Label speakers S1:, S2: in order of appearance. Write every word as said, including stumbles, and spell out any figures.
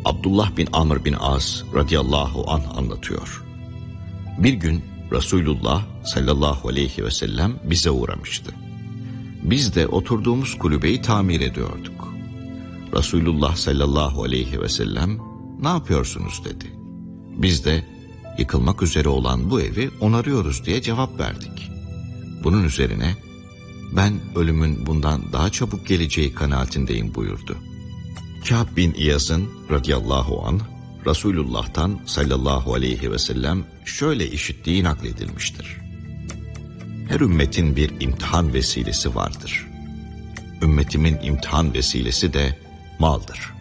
S1: Abdullah bin Amr bin As radıyallahu anh anlatıyor. Bir gün Resulullah sallallahu aleyhi ve sellem bize uğramıştı. Biz de oturduğumuz kulübeyi tamir ediyorduk. Resulullah sallallahu aleyhi ve sellem ne yapıyorsunuz dedi. Biz de yıkılmak üzere olan bu evi onarıyoruz diye cevap verdik. Bunun üzerine ben ölümün bundan daha çabuk geleceği kanaatindeyim buyurdu. Kâb bin İyaz'ın radıyallahu anh Resulullah'tan sallallahu aleyhi ve sellem şöyle işittiği nakledilmiştir. Her ümmetin bir imtihan vesilesi vardır. Ümmetimin imtihan vesilesi de maldır.